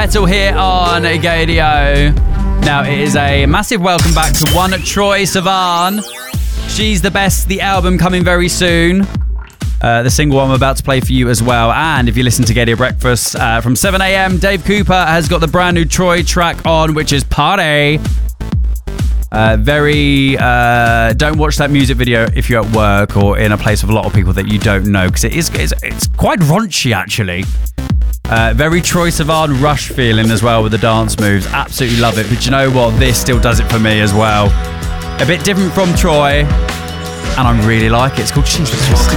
Metal here on Gaydio. Now, it is a massive welcome back to one Troye Sivan. She's the Best, the album coming very soon. The single I'm about to play for you as well. And if you listen to Gaydio Breakfast from 7 a.m, Dave Cooper has got the brand new Troye track on, which is Party. Don't watch that music video if you're at work or in a place with a lot of people that you don't know, because it's quite raunchy actually. Very Troye Sivan Rush feeling as well with the dance moves. Absolutely love it. But you know what? This still does it for me as well. A bit different from Troye, and I really like it. It's called She's the Best.